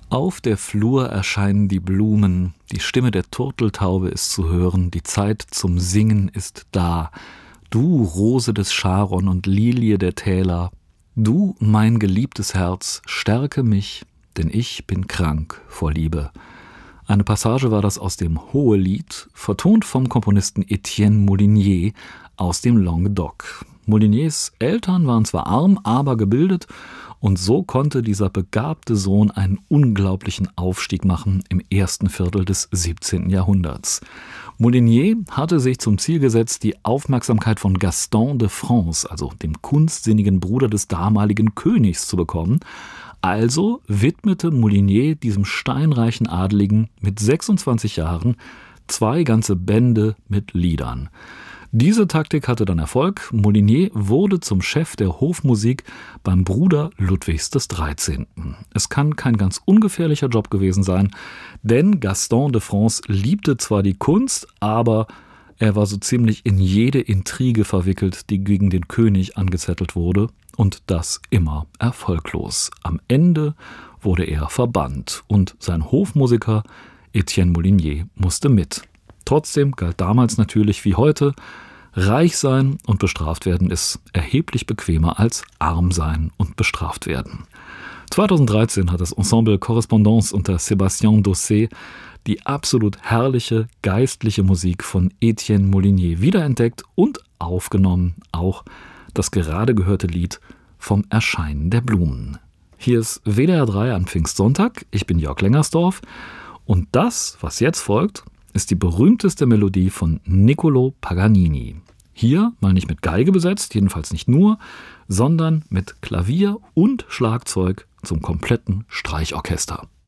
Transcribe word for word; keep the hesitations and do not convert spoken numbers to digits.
Auf der Flur erscheinen die Blumen, die Stimme der Turteltaube ist zu hören, die Zeit zum Singen ist da. Du Rose des Scharon und Lilie der Täler, du, mein geliebtes Herz, stärke mich, denn ich bin krank vor Liebe. Eine Passage war das aus dem Hohelied, vertont vom Komponisten Etienne Molinier aus dem Languedoc. Moliniers Eltern waren zwar arm, aber gebildet, und so konnte dieser begabte Sohn einen unglaublichen Aufstieg machen im ersten Viertel des siebzehnten Jahrhunderts. Molinier hatte sich zum Ziel gesetzt, die Aufmerksamkeit von Gaston de France, also dem kunstsinnigen Bruder des damaligen Königs, zu bekommen. Also widmete Molinier diesem steinreichen Adeligen mit sechsundzwanzig Jahren zwei ganze Bände mit Liedern. Diese Taktik hatte dann Erfolg. Molinier wurde zum Chef der Hofmusik beim Bruder Ludwigs des dreizehnten. Es kann kein ganz ungefährlicher Job gewesen sein, denn Gaston de France liebte zwar die Kunst, aber er war so ziemlich in jede Intrige verwickelt, die gegen den König angezettelt wurde, und das immer erfolglos. Am Ende wurde er verbannt und sein Hofmusiker Etienne Molinier musste mit. Trotzdem galt damals natürlich wie heute, reich sein und bestraft werden ist erheblich bequemer als arm sein und bestraft werden. zweitausenddreizehn hat das Ensemble Correspondance unter Sébastien Dossé die absolut herrliche geistliche Musik von Etienne Molinier wiederentdeckt und aufgenommen, auch das gerade gehörte Lied vom Erscheinen der Blumen. Hier ist W D R drei an Pfingstsonntag, ich bin Jörg Lengersdorf und das, was jetzt folgt, ist die berühmteste Melodie von Niccolò Paganini. Hier mal nicht mit Geige besetzt, jedenfalls nicht nur, sondern mit Klavier und Schlagzeug zum kompletten Streichorchester.